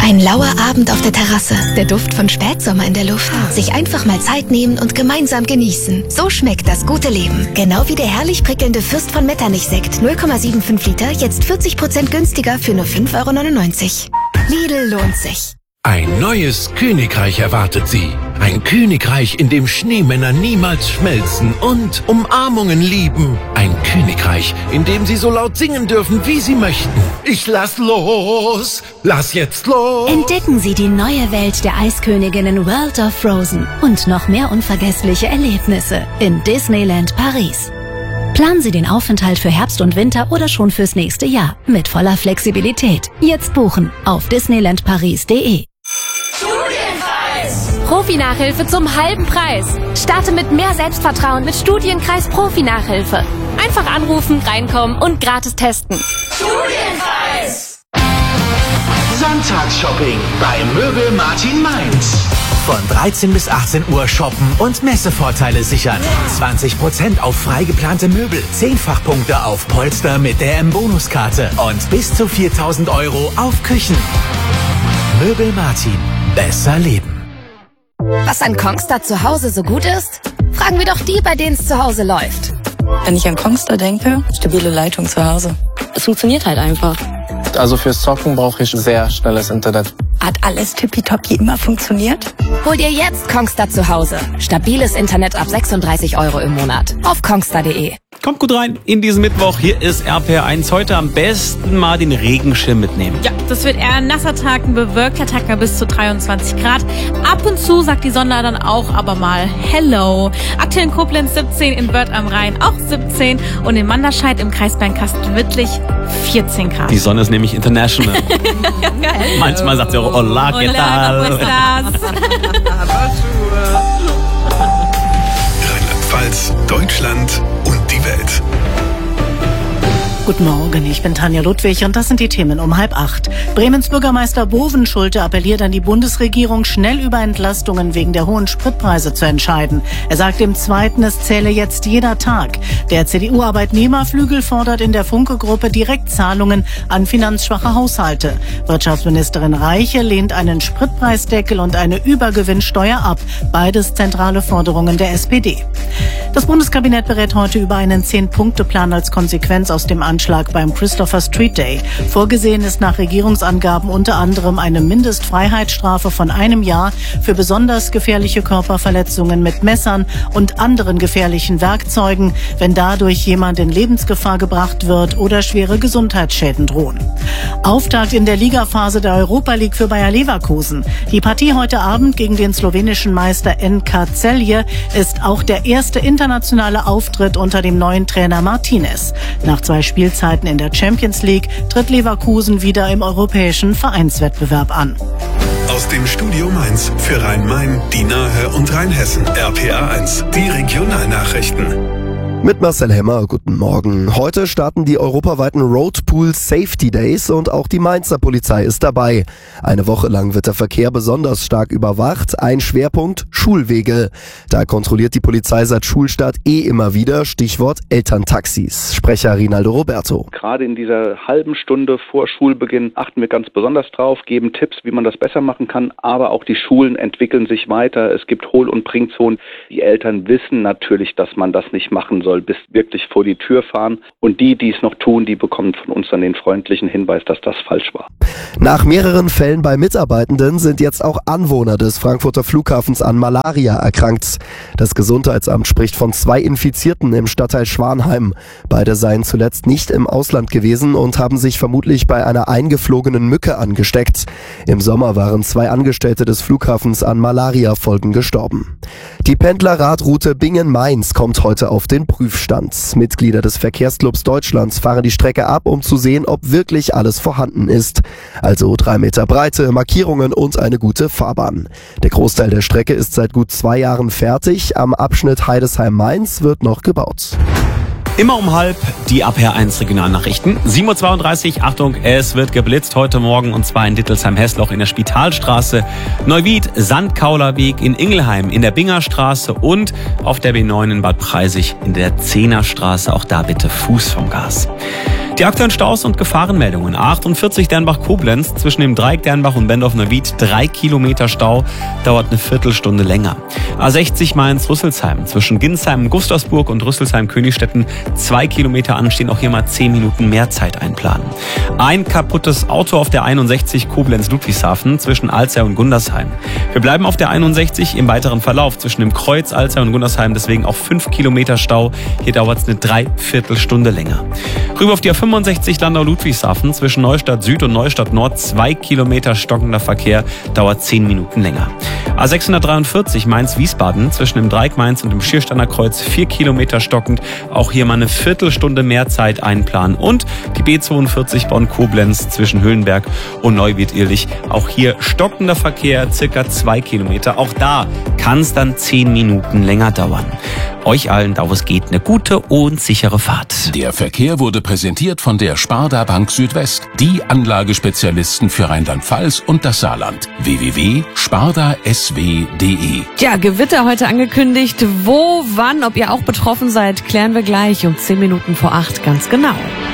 Ein lauer Abend auf der Terrasse, der Duft von Spätsommer in der Luft. Sich einfach mal Zeit nehmen und gemeinsam genießen. So schmeckt das gute Leben. Genau wie der herrlich prickelnde Fürst von Metternich-Sekt. 0,75 Liter, jetzt 40% günstiger für nur 5,99 €. Lidl lohnt sich. Ein neues Königreich erwartet Sie. Ein Königreich, in dem Schneemänner niemals schmelzen und Umarmungen lieben. Ein Königreich, in dem Sie so laut singen dürfen, wie Sie möchten. Ich lass los! Lass jetzt los! Entdecken Sie die neue Welt der Eisköniginnen World of Frozen und noch mehr unvergessliche Erlebnisse in Disneyland Paris. Planen Sie den Aufenthalt für Herbst und Winter oder schon fürs nächste Jahr mit voller Flexibilität. Jetzt buchen auf disneylandparis.de. Studienkreis! Profi-Nachhilfe zum halben Preis. Starte mit mehr Selbstvertrauen mit Studienkreis Profi-Nachhilfe. Einfach anrufen, reinkommen und gratis testen. Studienkreis! Sonntagsshopping bei Möbel Martin Mainz. Von 13 bis 18 Uhr shoppen und Messevorteile sichern. 20% auf freigeplante Möbel, 10-fach-Punkte auf Polster mit der M-Bonuskarte und bis zu 4.000 € auf Küchen. Möbel Martin. Besser leben. Was an Kongstar zu Hause so gut ist? Fragen wir doch die, bei denen es zu Hause läuft. Wenn ich an Kongstar denke, stabile Leitung zu Hause. Es funktioniert halt einfach. Also fürs Zocken brauche ich sehr schnelles Internet. Hat alles tippitoppi immer funktioniert? Hol dir jetzt Kongstar zu Hause. Stabiles Internet ab 36 € im Monat. Auf kongstar.de. Kommt gut rein in diesen Mittwoch. Hier ist RPR1. Heute am besten mal den Regenschirm mitnehmen. Ja, das wird eher ein nasser Tag, ein bewölkter Tag bei bis zu 23 Grad. Ab und zu sagt die Sonne dann auch aber mal Hello. Aktuell in Koblenz 17, in Wörth am Rhein auch 17 und in Manderscheid im Kreis Bernkastel-Wittlich 14 Grad. Die Sonne ist nämlich international. Manchmal sagt sie auch Hola, ¿qué tal? Rheinland-Pfalz, Deutschland und die Welt. Guten Morgen, ich bin Tanja Ludwig und das sind die Themen um 7:30. Bremens Bürgermeister Bovenschulte appelliert an die Bundesregierung, schnell über Entlastungen wegen der hohen Spritpreise zu entscheiden. Er sagt im Zweiten, es zähle jetzt jeder Tag. Der CDU-Arbeitnehmerflügel fordert in der Funke-Gruppe Direktzahlungen an finanzschwache Haushalte. Wirtschaftsministerin Reiche lehnt einen Spritpreisdeckel und eine Übergewinnsteuer ab. Beides zentrale Forderungen der SPD. Das Bundeskabinett berät heute über einen 10-Punkte-Plan als Konsequenz aus dem Anschlag beim Christopher Street Day. Vorgesehen ist nach Regierungsangaben unter anderem eine Mindestfreiheitsstrafe von 1 Jahr für besonders gefährliche Körperverletzungen mit Messern und anderen gefährlichen Werkzeugen, wenn dadurch jemand in Lebensgefahr gebracht wird oder schwere Gesundheitsschäden drohen. Auftakt in der Ligaphase der Europa League für Bayer Leverkusen. Die Partie heute Abend gegen den slowenischen Meister NK Celje ist auch der erste internationale Auftritt unter dem neuen Trainer Martinez. Nach 2 Spielzeiten in der Champions League tritt Leverkusen wieder im europäischen Vereinswettbewerb an. Aus dem Studio Mainz für Rhein-Main, die Nahe und Rheinhessen. RPR1, die Regionalnachrichten. Mit Marcel Hemmer, guten Morgen. Heute starten die europaweiten Roadpool Safety Days und auch die Mainzer Polizei ist dabei. Eine Woche lang wird der Verkehr besonders stark überwacht. Ein Schwerpunkt: Schulwege. Da kontrolliert die Polizei seit Schulstart immer wieder. Stichwort Elterntaxis. Sprecher Rinaldo Roberto. Gerade in dieser halben Stunde vor Schulbeginn achten wir ganz besonders drauf, geben Tipps, wie man das besser machen kann. Aber auch die Schulen entwickeln sich weiter. Es gibt Hohl- und Bringzonen. Die Eltern wissen natürlich, dass man das nicht machen soll, bis wirklich vor die Tür fahren. Und die es noch tun, die bekommen von uns dann den freundlichen Hinweis, dass das falsch war. Nach mehreren Fällen bei Mitarbeitenden sind jetzt auch Anwohner des Frankfurter Flughafens an Malaria erkrankt. Das Gesundheitsamt spricht von 2 Infizierten im Stadtteil Schwanheim. Beide seien zuletzt nicht im Ausland gewesen und haben sich vermutlich bei einer eingeflogenen Mücke angesteckt. Im Sommer waren 2 Angestellte des Flughafens an Malaria-Folgen gestorben. Die Pendlerradroute Bingen-Mainz kommt heute auf den Prüfstand. Mitglieder des Verkehrsclubs Deutschlands fahren die Strecke ab, um zu sehen, ob wirklich alles vorhanden ist. Also 3 Meter Breite, Markierungen und eine gute Fahrbahn. Der Großteil der Strecke ist seit gut 2 Jahren fertig. Am Abschnitt Heidesheim-Mainz wird noch gebaut. Immer um 12:30 die RPR1 Regionalnachrichten. 7:32 Uhr, Achtung, es wird geblitzt heute Morgen und zwar in Dittelsheim-Hessloch in der Spitalstraße, Neuwied, Sandkaulerweg in Ingelheim, in der Bingerstraße und auf der B9 in Bad Preisig in der Zehnerstraße. Auch da bitte Fuß vom Gas. Die aktuellen Staus und Gefahrenmeldungen. A48 Dernbach-Koblenz zwischen dem Dreieck Dernbach und Bendorf-Neuwied 3 Kilometer Stau, dauert eine Viertelstunde länger. A60 Mainz-Rüsselsheim zwischen Ginsheim, Gustavsburg und Rüsselsheim-Königstetten 2 Kilometer anstehen, auch hier mal 10 Minuten mehr Zeit einplanen. Ein kaputtes Auto auf der 61 Koblenz-Ludwigshafen zwischen Alzey und Gundersheim. Wir bleiben auf der 61 im weiteren Verlauf zwischen dem Kreuz Alzey und Gundersheim, deswegen auch 5 Kilometer Stau. Hier dauert es eine Dreiviertelstunde länger. Rüber auf die A65 Landau-Ludwigshafen zwischen Neustadt Süd und Neustadt Nord 2 Kilometer stockender Verkehr, dauert 10 Minuten länger. A643 Mainz-Wiesbaden zwischen dem Dreieck Mainz und dem Schiersteiner Kreuz 4 Kilometer stockend, auch hier mal eine Viertelstunde mehr Zeit einplanen. Und die B42 Bonn-Koblenz zwischen Höhenberg und Neuwied-Irlich, auch hier stockender Verkehr, circa 2 Kilometer. Auch da kann es dann 10 Minuten länger dauern. Euch allen, da wo es geht, eine gute und sichere Fahrt. Der Verkehr wurde präsentiert von der Sparda Bank Südwest, die Anlagespezialisten für Rheinland-Pfalz und das Saarland. www.spardasw.de. Ja, Gewitter heute angekündigt. Wo, wann, ob ihr auch betroffen seid, klären wir gleich um 10 Minuten vor 8 ganz genau.